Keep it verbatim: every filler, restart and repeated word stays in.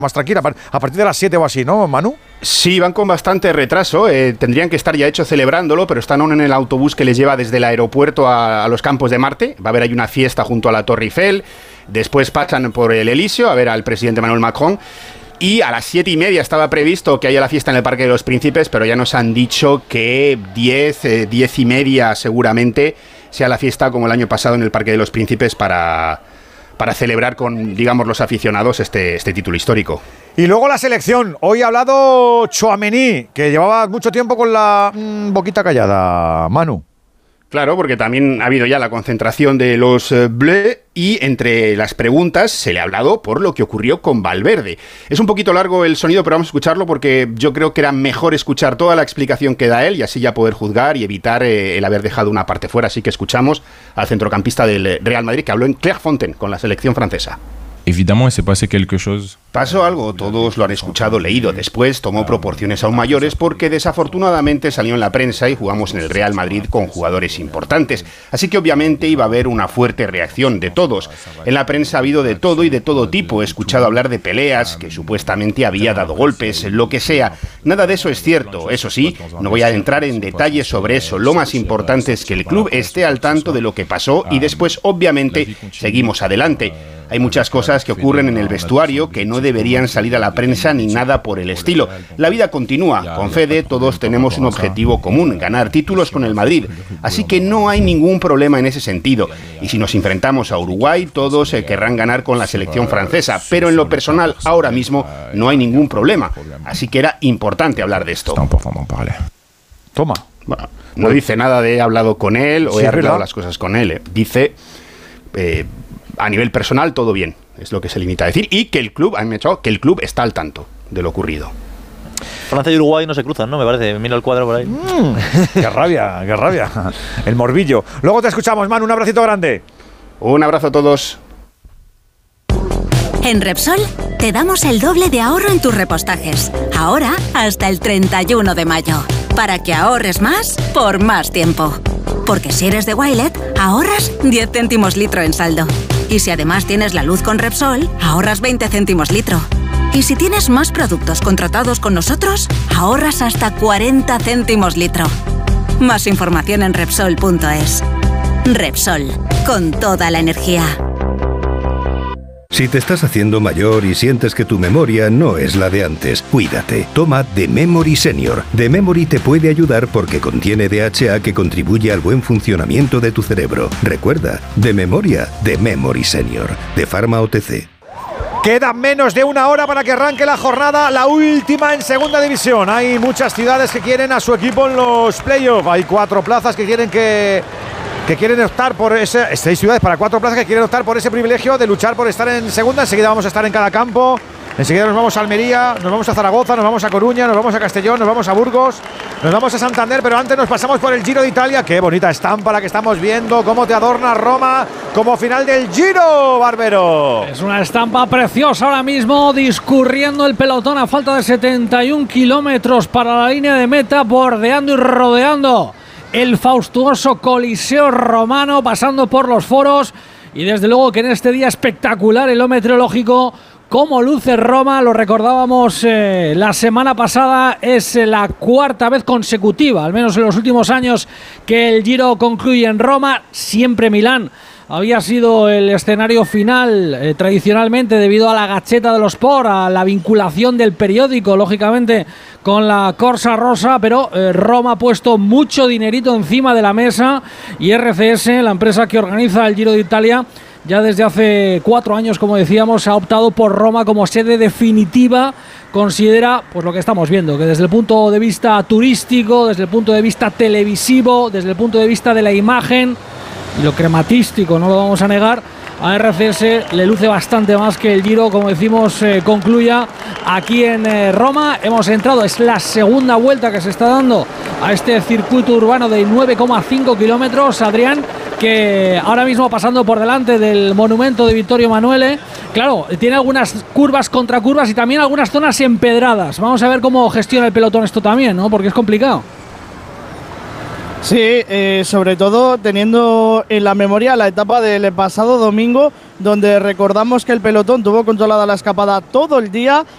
más tranquila, a partir de las siete o así, ¿no, Manu? Sí, van con bastante retraso, eh, tendrían que estar ya hecho celebrándolo, pero están aún en el autobús que les lleva desde el aeropuerto a, a los Campos de Marte. Va a haber ahí una fiesta junto a la Torre Eiffel, después pasan por el Elíseo a ver al presidente Emmanuel Macron. Y a las siete y media estaba previsto que haya la fiesta en el Parque de los Príncipes, pero ya nos han dicho que diez, eh, diez y media seguramente sea la fiesta como el año pasado en el Parque de los Príncipes para, para celebrar con, digamos, los aficionados este, este título histórico. Y luego la selección. Hoy ha hablado Tchouaméni, que llevaba mucho tiempo con la mmm, boquita callada, Manu. Claro, porque también ha habido ya la concentración de los eh, Bleus y entre las preguntas se le ha hablado por lo que ocurrió con Valverde. Es un poquito largo el sonido, pero vamos a escucharlo porque yo creo que era mejor escuchar toda la explicación que da él y así ya poder juzgar y evitar eh, el haber dejado una parte fuera. Así que escuchamos al centrocampista del Real Madrid que habló en Clairefontaine con la selección francesa. Évidemment, s'est passé quelque chose. Pasó algo, todos lo han escuchado, leído. Después tomó proporciones aún mayores porque desafortunadamente salió en la prensa y jugamos en el Real Madrid con jugadores importantes. Así que obviamente iba a haber una fuerte reacción de todos. En la prensa ha habido de todo y de todo tipo. He escuchado hablar de peleas, que supuestamente había dado golpes, lo que sea. Nada de eso es cierto. Eso sí, no voy a entrar en detalles sobre eso. Lo más importante es que el club esté al tanto de lo que pasó y después obviamente seguimos adelante. Hay muchas cosas que ocurren en el vestuario que no deberían salir a la prensa ni nada por el estilo. La vida continúa. Con Fede todos tenemos un objetivo común, ganar títulos con el Madrid. Así que no hay ningún problema en ese sentido. Y si nos enfrentamos a Uruguay, todos eh, querrán ganar con la selección francesa. Pero en lo personal, ahora mismo, no hay ningún problema. Así que era importante hablar de esto. Toma. Bueno, no dice nada de he hablado con él o he arreglado las cosas con él. Eh. Dice... Eh, a nivel personal todo bien, es lo que se limita a decir, y que el club, a mí me ha echado, que el club está al tanto de lo ocurrido. Francia y Uruguay no se cruzan, ¿no? Me parece, mira el cuadro por ahí. Mm, ¡Qué rabia, qué rabia! El morbillo. Luego te escuchamos, Manu, un abracito grande. Un abrazo a todos. En Repsol te damos el doble de ahorro en tus repostajes. Ahora hasta el treinta y uno de mayo. Para que ahorres más por más tiempo. Porque si eres de Wilet, ahorras diez céntimos litro en saldo. Y si además tienes la luz con Repsol, ahorras veinte céntimos litro. Y si tienes más productos contratados con nosotros, ahorras hasta cuarenta céntimos litro. Más información en Repsol punto es. Repsol, con toda la energía. Si te estás haciendo mayor y sientes que tu memoria no es la de antes, cuídate. Toma The Memory Senior. The Memory te puede ayudar porque contiene D H A que contribuye al buen funcionamiento de tu cerebro. Recuerda, de memoria, The Memory Senior. De Pharma O T C. Queda menos de una hora para que arranque la jornada, la última en segunda división. Hay muchas ciudades que quieren a su equipo en los playoffs. Hay cuatro plazas que quieren que... que quieren optar por ese, seis ciudades para cuatro plazas que quieren optar por ese privilegio de luchar por estar en segunda. Enseguida vamos a estar en cada campo, enseguida nos vamos a Almería, nos vamos a Zaragoza, nos vamos a Coruña, nos vamos a Castellón, nos vamos a Burgos, nos vamos a Santander, pero antes nos pasamos por el Giro de Italia. Qué bonita estampa la que estamos viendo, cómo te adorna Roma como final del Giro, Barbero. Es una estampa preciosa ahora mismo, discurriendo el pelotón a falta de setenta y un kilómetros para la línea de meta, bordeando y rodeando el faustuoso Coliseo romano, pasando por los foros, y desde luego que en este día espectacular el meteorológico, como luce Roma, lo recordábamos eh, la semana pasada, es la cuarta vez consecutiva, al menos en los últimos años, que el Giro concluye en Roma. Siempre Milán había sido el escenario final eh, tradicionalmente debido a la Gazzetta dello Sport, a la vinculación del periódico, lógicamente, con la Corsa Rosa, pero eh, Roma ha puesto mucho dinerito encima de la mesa y R C S, la empresa que organiza el Giro de Italia, ya desde hace cuatro años, como decíamos, ha optado por Roma como sede definitiva. Considera, pues lo que estamos viendo, que desde el punto de vista turístico, desde el punto de vista televisivo, desde el punto de vista de la imagen y lo crematístico, no lo vamos a negar, a R C S le luce bastante más que el Giro, como decimos, eh, concluya aquí en eh, Roma. Hemos entrado, es la segunda vuelta que se está dando a este circuito urbano de nueve coma cinco kilómetros, Adrián, que ahora mismo pasando por delante del monumento de Vittorio Emanuele. Claro, tiene algunas curvas contra curvas y también algunas zonas empedradas. Vamos a ver cómo gestiona el pelotón esto también, ¿no? Porque es complicado. Sí, eh, sobre todo teniendo en la memoria la etapa del pasado domingo, donde recordamos que el pelotón tuvo controlada la escapada todo el día,